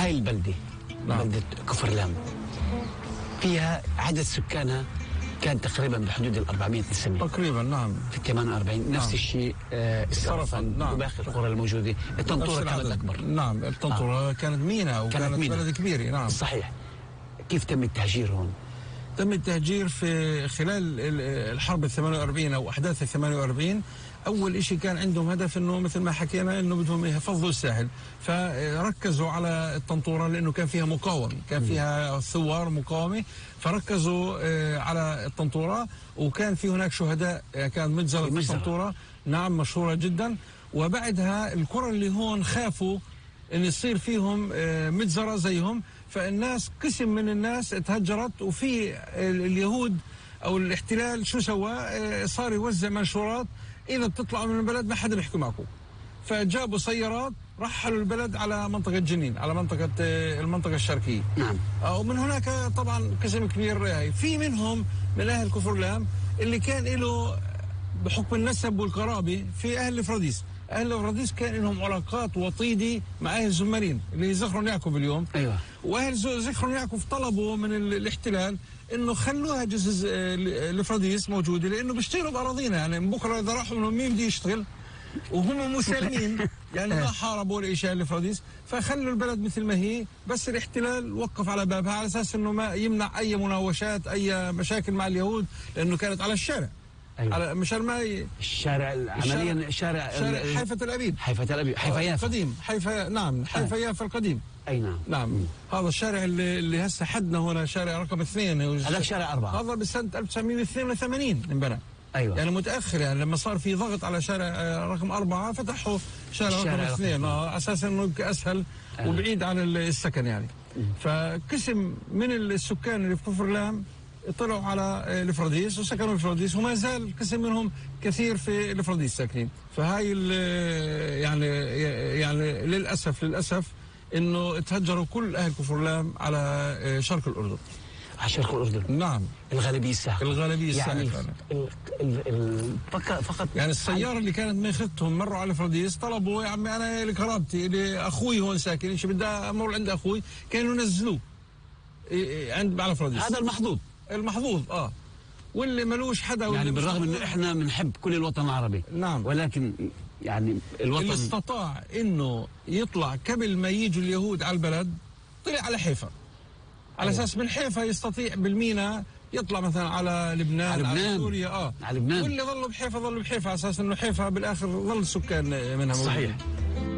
هاي البلدة بلدة كفر لام فيها عدد سكانها كان تقريبا بحدود ال 400 نسمة تقريبا. نعم. في 48 نفس الشيء السرفن وباقي القرى الموجودة. الطنطورة كانت أكبر. نعم الطنطورة كانت ميناء وكانت بلد كبيرة. نعم صحيح. كيف تم التهجير هون؟ تم التهجير في خلال الحرب 48 أو أحداث 48. أول إشي كان عندهم هدف إنه مثل ما حكينا إنه بدهم يحفظوا الساحل، فركزوا على الطنطورة لأنه كان فيها مقاومة، كان فيها ثوار مقاومة، فركزوا على الطنطورة. وكان في هناك شهداء كان مجزرة الطنطورة. نعم مشهورة جدا. وبعدها القرى اللي هون خافوا إن يصير فيهم مجزرة زيهم، فالناس قسم من الناس تهجرت. وفي اليهود أو الاحتلال شو سوى؟ صار يوزع منشورات إذا بتطلعوا من البلد ما حدا بيحكي معكم. فجابوا سيارات رحلوا البلد على منطقة جنين، على المنطقة الشرقية. نعم. ومن هناك طبعا قسم كبير في منهم من أهل كفر لام اللي كان له بحكم النسب والقرابة في أهل الفراديس. أهل الفراديس كان لهم علاقات وطيدة مع أهل زمرين اللي زخرون يعقوب اليوم. أيوة. وأهل زخرون يعقوب طلبوا من الاحتلال إنه خلوها جزء الفراديس موجودة، لأنه بيشتغلوا بأراضينا. يعني بكرة إذا راحوا منهم مين بده يشتغل؟ وهم مسالمين يعني ما حاربوا ولا شيء الفراديس، فخلوا البلد مثل ما هي. بس الاحتلال وقف على بابها على أساس إنه ما يمنع أي مناوشات أي مشاكل مع اليهود، لأنه كانت على الشارع. أيوة. على مشان ما الشارع عمليا شارع حيفا تل أبيب. حيفا تل أبيب، حيفا يافا قديم. حيفا نعم حيفا يافا القديم. أي نعم. نعم. هذا الشارع اللي هسه حدنا هنا شارع رقم 2. هذاك شارع 4. هذا بسنة 1982 انبنى. أيوة. يعني متأخر، يعني لما صار في ضغط على شارع رقم 4 فتحوا شارع رقم 2 أساسا إنه أسهل وبعيد عن السكن يعني. فقسم من السكان اللي في كفر لام طلعوا على الفراديس وسكنوا في الفراديس، وما زال قسم منهم كثير في الفراديس ساكنين. فهاي يعني للأسف إنه تهجروا كل أهل كفر لام على شرق الأردن. على شرق الأردن. نعم. الغالبية الساحقة. يعني فقط يعني السيارة اللي كانت ماخذتهم مروا على الفراديس طلبوا يا عمي أنا لقرابتي اللي أخوي هون ساكن إيش بدي أمر عند أخوي، كانوا ينزلوه عند على الفراديس. هذا المحظوظ واللي ملوش حدا. يعني بالرغم انه احنا بنحب كل الوطن العربي. نعم. ولكن يعني الوطن اللي استطاع انه يطلع قبل ما يجوا اليهود على البلد طلع على حيفا على اساس من حيفا يستطيع بالمينا يطلع مثلا على لبنان على سوريا. على لبنان. واللي ظلوا بحيفا على اساس انه حيفا بالاخر ظل سكان منها. صحيح.